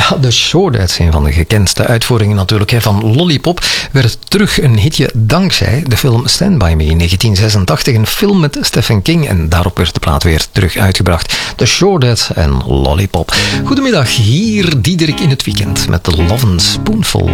Ja, The Shortdads, een van de gekendste uitvoeringen natuurlijk van Lollipop, werd terug een hitje dankzij de film Stand By Me in 1986, een film met Stephen King, en daarop werd de plaat weer terug uitgebracht. The Shortdads en Lollipop. Goedemiddag, hier Diederik in het weekend met The Love and Spoonful.